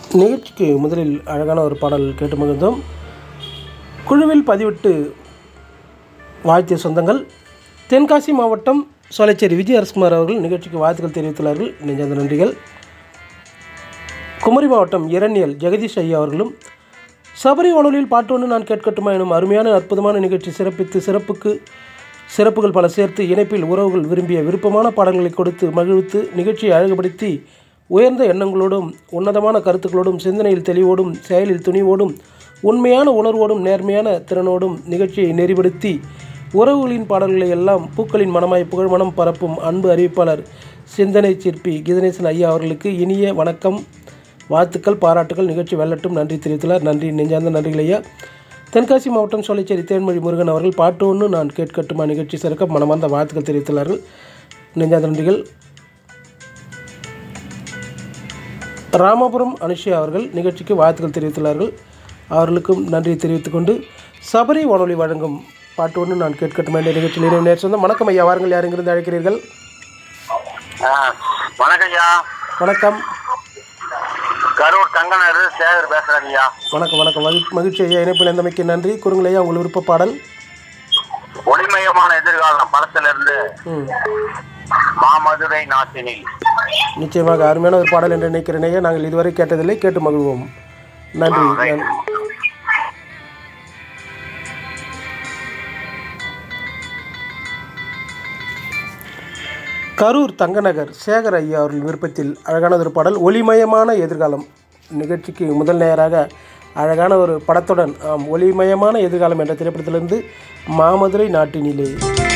நிகழ்ச்சிக்கு முதலில் அழகான ஒரு பாடல் கேட்டு மகிழ்ந்தோம். குழுவில் பதிவிட்டு வாழ்த்திய சொந்தங்கள் தென்காசி மாவட்டம் சோலைச்சேரி விஜய் அரசுகுமார் அவர்கள் நிகழ்ச்சிக்கு வாழ்த்துக்கள் தெரிவித்துள்ளார்கள். நெஞ்சார்ந்த நன்றிகள். குமரி மாவட்டம் இரணியல் ஜெகதீஷ் ஐயா அவர்களும் சபரி வானொலியில் பாட்டு ஒன்று நான் கேட்கட்டுமா எனும் அருமையான அற்புதமான நிகழ்ச்சி சிறப்பித்து சிறப்புகள் பல சேர்த்து இணைப்பில் உறவுகள் விரும்பிய விருப்பமான பாடல்களை கொடுத்து மகிழ்வித்து நிகழ்ச்சியை அழகுபடுத்தி உயர்ந்த எண்ணங்களோடும் உன்னதமான கருத்துக்களோடும் சிந்தனையில் தெளிவோடும் செயலில் துணிவோடும் உண்மையான உணர்வோடும் நேர்மையான திறனோடும் நிகழ்ச்சியை நெறிப்படுத்தி உறவுகளின் பாடல்களை எல்லாம் பூக்களின் மனமாய் புகழ்மனம் பரப்பும் அன்பு அறிவிப்பாளர் சிந்தனை சிற்பி கீதநேசன் ஐயா அவர்களுக்கு இனிய வணக்கம், வாழ்த்துக்கள், பாராட்டுகள். நிகழ்ச்சி வெல்லட்டும். நன்றி தெரிவித்துள்ளார். நன்றி, நெஞ்சார்ந்த நன்றிகள் ஐயா. தென்காசி மாவட்டம் சோலைச்சேரி தேன்மொழி முருகன் அவர்கள் பாட்டு ஒன்று நான் கேட்கட்டுமா நிகழ்ச்சி சிறக்க மனமார்ந்த வாழ்த்துக்கள் தெரிவித்துள்ளார்கள். நெஞ்சார்ந்த நன்றிகள். ராமபுரம் அனுஷியா அவர்கள் நிகழ்ச்சிக்கு வாழ்த்துக்கள் தெரிவித்துள்ளார்கள். அவர்களுக்கும் நன்றி தெரிவித்துக்கொண்டு சபரி வானொலி வழங்கும் பாட்டு ஒன்று நான் கேட்கட்டுமா என்ற நிகழ்ச்சியில் நேர் சொந்தம். வணக்கம் ஐயா, வாருங்கள். யார் எங்கிருந்து அழைக்கிறீர்கள்? வணக்கம் ஐயா. வணக்கம். கரூர் தங்கநகர் சேகர் பேசுறேன் ஐயா. வணக்கம் வணக்கம். மகிழ்ச்சி ஐயா, இணைப்பில் இருந்தமைக்கு நன்றி. கூறுங்கள் ஐயா, உங்கள் விருப்ப பாடல். ஒளிமயமான எதிர்காலம் படத்திலிருந்து மாமதுரை நாட்டினில். நிச்சயமாக அருமையான ஒரு பாடல் என்று நினைக்கிறேன் ஐயா. நாங்கள் இதுவரை கேட்டதில்லை, கேட்டு மகிழ்வோம். நன்றி. கரூர் தங்கநகர் சேகர் ஐயா அவர்கள் விருப்பத்தில் அழகான ஒரு பாடல் ஒளிமயமான எதிர்காலம். நிகழ்ச்சிக்கு முதல் நேராக அழகான ஒரு படத்துடன் ஒளிமயமான எதிர்காலம் என்ற திரைப்படத்திலிருந்து மாமதுரை நாட்டினிலே.